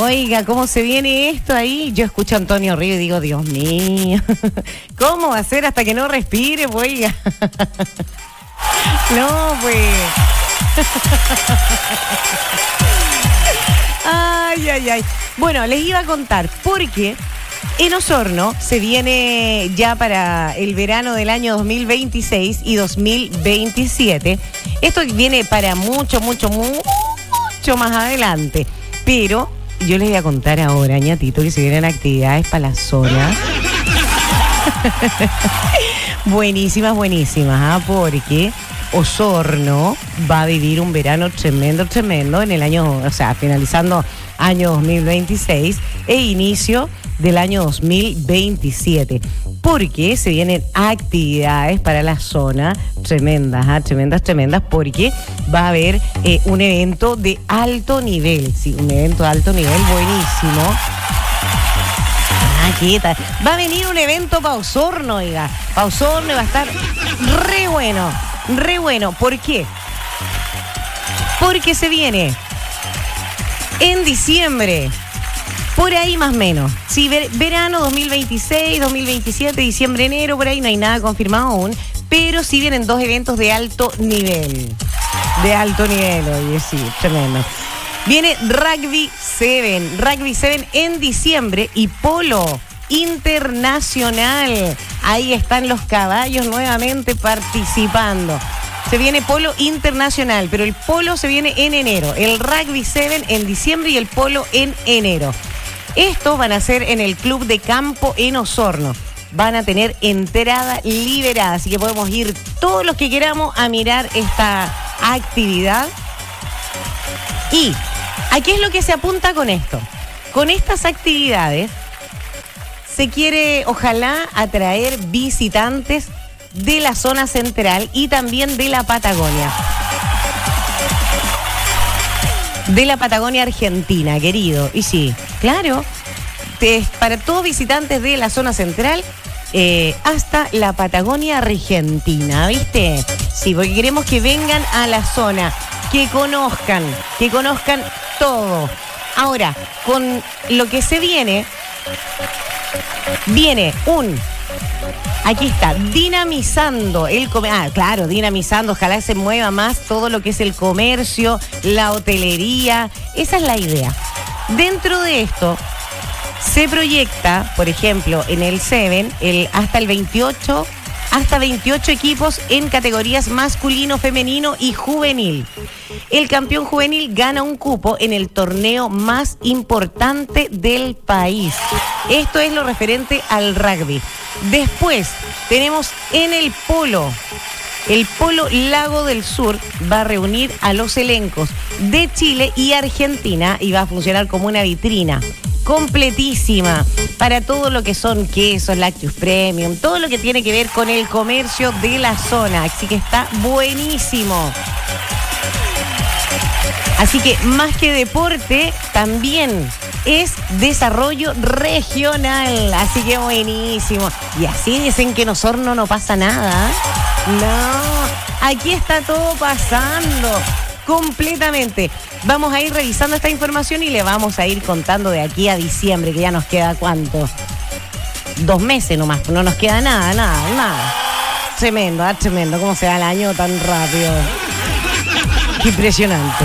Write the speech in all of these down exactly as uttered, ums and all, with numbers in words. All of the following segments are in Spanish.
Oiga, ¿cómo se viene esto ahí? Yo escucho a Antonio Río y digo, Dios mío, ¿cómo va a ser hasta que no respire, oiga? No, pues. Ay, ay, ay. Bueno, les iba a contar porque en Osorno se viene ya para el verano del año dos mil veintiséis y dos mil veintisiete. Esto viene para mucho, mucho, mucho más adelante. Pero yo les voy a contar ahora, ñatito, que se vienen actividades para la zona. Buenísimas, buenísimas, ¿ah? Porque Osorno va a vivir un verano tremendo, tremendo en el año, o sea, finalizando año dos mil veintiséis e inicio del año dos mil veintisiete, porque se vienen actividades para la zona tremendas, ¿ah? tremendas, tremendas, porque va a haber eh, un evento de alto nivel, sí, un evento de alto nivel buenísimo. ¿Qué tal? Va a venir un evento para Osorno, oiga. Para Osorno va a estar re bueno, re bueno. ¿Por qué? Porque se viene en diciembre, por ahí más o menos. Sí, ver, verano dos mil veintiséis, dos mil veintisiete, diciembre, enero, por ahí no hay nada confirmado aún. Pero sí vienen dos eventos de alto nivel. De alto nivel, oye, sí, tremendo. Viene Rugby siete, Rugby siete en diciembre y Polo Internacional. Ahí están los caballos nuevamente participando. Se viene Polo Internacional, pero el Polo se viene en enero. El Rugby siete en diciembre y el Polo en enero. Estos van a ser en el Club de Campo en Osorno. Van a tener entrada liberada, así que podemos ir todos los que queramos a mirar esta actividad. Y ¿a qué es lo que se apunta con esto? Con estas actividades se quiere, ojalá, atraer visitantes de la zona central y también de la Patagonia. De la Patagonia Argentina, querido. Y sí, claro, te, para todos visitantes de la zona central eh, hasta la Patagonia Argentina, ¿viste? Sí, porque queremos que vengan a la zona, que conozcan, que conozcan todo. Ahora, con lo que se viene, viene un, aquí está, dinamizando el comercio. Ah, claro, dinamizando, ojalá se mueva más todo lo que es el comercio, la hotelería. Esa es la idea. Dentro de esto, se proyecta, por ejemplo, en el siete, el, hasta el veintiocho, hasta veintiocho equipos en categorías masculino, femenino y juvenil. El campeón juvenil gana un cupo en el torneo más importante del país. Esto es lo referente al rugby. Después tenemos en el polo. El Polo Lago del Sur va a reunir a los elencos de Chile y Argentina y va a funcionar como una vitrina completísima para todo lo que son quesos, lácteos premium, todo lo que tiene que ver con el comercio de la zona. Así que está buenísimo. Así que más que deporte, también es desarrollo regional. Así que buenísimo. Y así dicen que en Osorno no pasa nada. No, aquí está todo pasando completamente. Vamos a ir revisando esta información y le vamos a ir contando de aquí a diciembre, que ya nos queda ¿cuánto? Dos meses nomás, no nos queda nada, nada, nada. Tremendo, ah, tremendo, cómo se va el año tan rápido. Qué impresionante.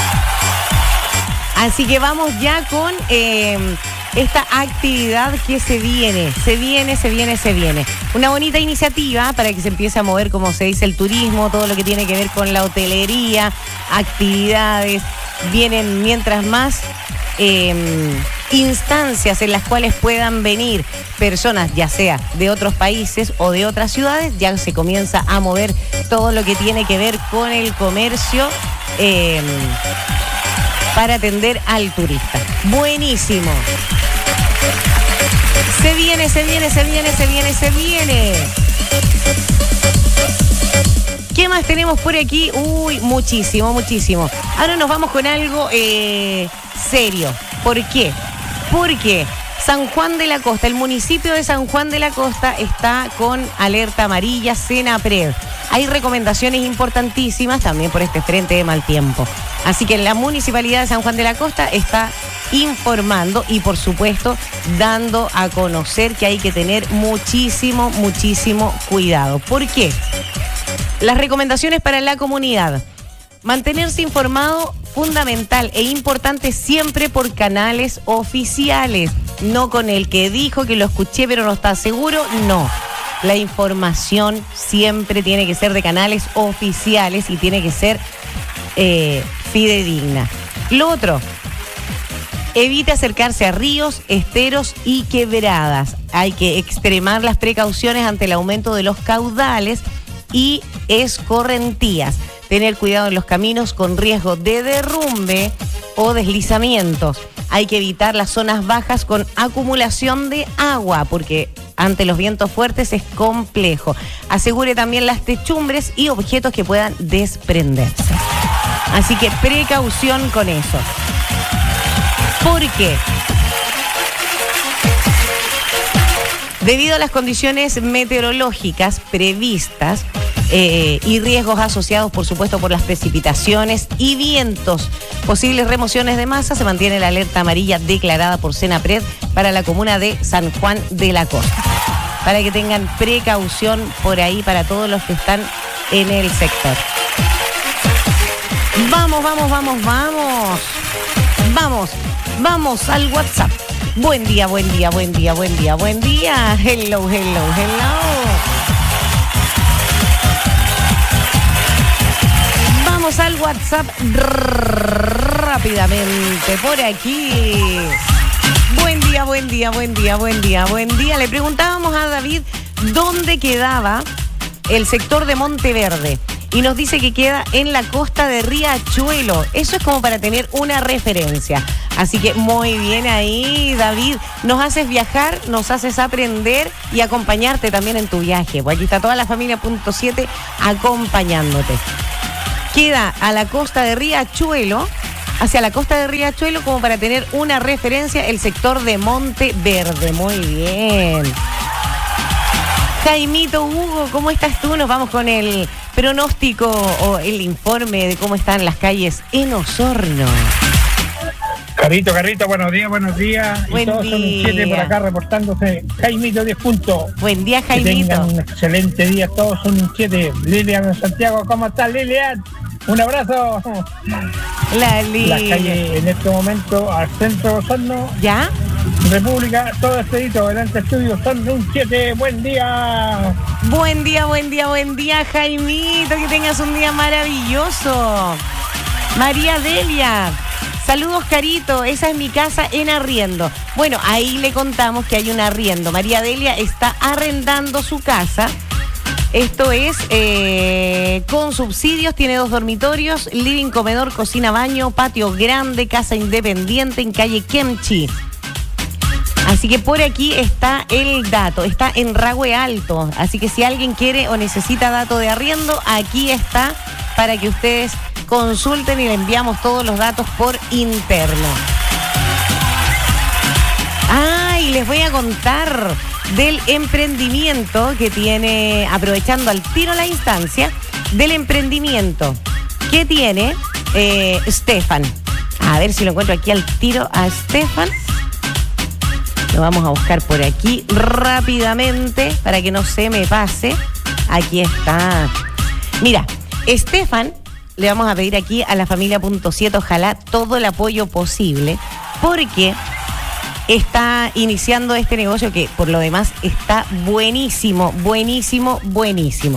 Así que vamos ya con eh, esta actividad que se viene, se viene, se viene, se viene. Una bonita iniciativa para que se empiece a mover, como se dice, el turismo, todo lo que tiene que ver con la hotelería, actividades. Vienen mientras más eh, instancias en las cuales puedan venir personas, ya sea de otros países o de otras ciudades, ya se comienza a mover todo lo que tiene que ver con el comercio. Eh, para atender al turista. Buenísimo. Se viene, se viene, se viene, se viene, se viene. ¿Qué más tenemos por aquí? Uy, muchísimo, muchísimo. Ahora nos vamos con algo eh, serio. ¿Por qué? Porque San Juan de la Costa, el municipio de San Juan de la Costa está con alerta amarilla, Senapred. hay recomendaciones importantísimas también por este frente de mal tiempo. Así que la Municipalidad de San Juan de la Costa está informando y, por supuesto, dando a conocer que hay que tener muchísimo, muchísimo cuidado. ¿Por qué? Las recomendaciones para la comunidad. Mantenerse informado, fundamental e importante siempre por canales oficiales, no con el que dijo que lo escuché pero no está seguro, no. La información siempre tiene que ser de canales oficiales y tiene que ser eh, fidedigna. Lo otro, evite acercarse a ríos, esteros y quebradas. Hay que extremar las precauciones ante el aumento de los caudales y escorrentías. Tener cuidado en los caminos con riesgo de derrumbe o deslizamientos. Hay que evitar las zonas bajas con acumulación de agua, porque ante los vientos fuertes es complejo. Asegure también las techumbres y objetos que puedan desprenderse. Así que precaución con eso. ¿Por qué? Debido a las condiciones meteorológicas previstas, Eh, y riesgos asociados, por supuesto, por las precipitaciones y vientos, posibles remociones de masa, se mantiene la alerta amarilla declarada por Senapred para la comuna de San Juan de la Costa. Para que tengan precaución por ahí para todos los que están en el sector. Vamos, vamos, vamos, vamos. Vamos, vamos al WhatsApp. Buen día, buen día, buen día, buen día, buen día. Hello, hello, hello. Vamos al WhatsApp rápidamente por aquí. Buen día, buen día, buen día, buen día, buen día. Le preguntábamos a David dónde quedaba el sector de Monteverde y nos dice que queda en la costa de Riachuelo. Eso es como para tener una referencia. Así que muy bien ahí, David. Nos haces viajar, nos haces aprender y acompañarte también en tu viaje. Pues aquí está toda la familia punto siete acompañándote. Queda a la costa de Riachuelo, hacia la costa de Riachuelo, como para tener una referencia, el sector de Monteverde. Muy bien. Jaimito, Hugo, ¿cómo estás tú? Nos vamos con el pronóstico o el informe de cómo están las calles en Osorno. Carrito, Carrito, buenos días, buenos días. Buen y todos día. son un siete por acá reportándose. Jaimito, diez puntos. Buen día, Que Jaimito. tengan un excelente día, todos son un siete. Lilian Santiago, ¿cómo estás, Lilian? Un abrazo. La li... La calle en este momento al centro de Osorno, ¿Ya? República, todo expedito, delante estudio, son un siete. Buen día. Buen día, buen día, buen día, Jaimito. Que tengas un día maravilloso. María Delia. Saludos, Carito, esa es mi casa en arriendo. Bueno, ahí le contamos que hay un arriendo. María Delia está arrendando su casa. Esto es eh, con subsidios, tiene dos dormitorios, living, comedor, cocina, baño, patio grande, casa independiente en calle Kemchi. Así que por aquí está el dato, está en Rahue Alto. Así que si alguien quiere o necesita dato de arriendo, aquí está para que ustedes consulten y le enviamos todos los datos por interno. Ah, y les voy a contar del emprendimiento que tiene, aprovechando al tiro la instancia, del emprendimiento que tiene eh, Stefan. A ver si lo encuentro aquí al tiro a Stefan. Lo vamos a buscar por aquí rápidamente para que no se me pase. Aquí está. Mira, Stefan, le vamos a pedir aquí a la familia punto siete, ojalá todo el apoyo posible, porque está iniciando este negocio que por lo demás está buenísimo, buenísimo, buenísimo.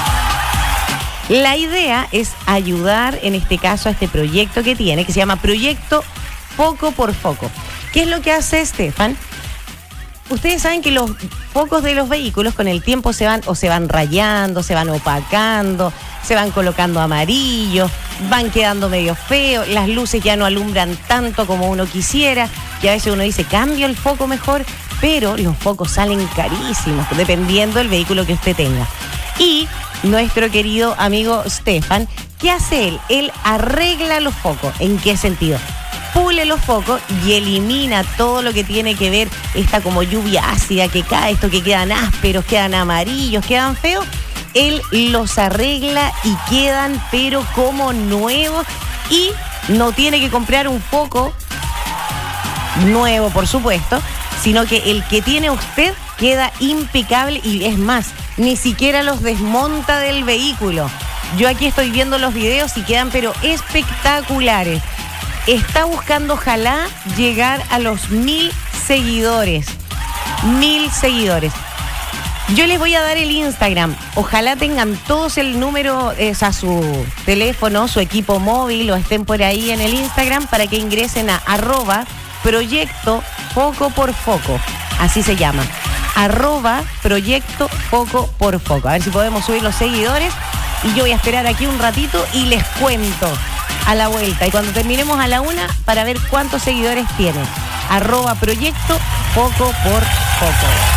La idea es ayudar en este caso a este proyecto que tiene, que se llama Proyecto Foco por Foco. ¿Qué es lo que hace Stefan? Ustedes saben que los focos de los vehículos con el tiempo se van o se van rayando, se van opacando, se van colocando amarillos, van quedando medio feos, las luces ya no alumbran tanto como uno quisiera, y a veces uno dice, cambio el foco mejor, pero los focos salen carísimos, dependiendo del vehículo que usted tenga. Y nuestro querido amigo Stefan, ¿qué hace él? Él arregla los focos. ¿En qué sentido? Pule los focos y elimina todo lo que tiene que ver esta como lluvia ácida que cae, esto que quedan ásperos, quedan amarillos, quedan feos. él los arregla y quedan pero como nuevos, y no tiene que comprar un foco nuevo, por supuesto, sino que el que tiene usted queda impecable, y es más, ni siquiera los desmonta del vehículo. Yo aquí estoy viendo los videos y quedan pero espectaculares. Está buscando, ojalá, llegar a los mil seguidores. Mil seguidores. Yo les voy a dar el Instagram. Ojalá tengan todos el número, o sea, su teléfono, su equipo móvil, o estén por ahí en el Instagram para que ingresen a arroba proyecto foco por foco. Así se llama. Arroba proyecto foco por foco. A ver si podemos subir los seguidores. Y yo voy a esperar aquí un ratito y les cuento a la vuelta. Y cuando terminemos a la una, para ver cuántos seguidores tiene. Arroba proyecto foco por foco.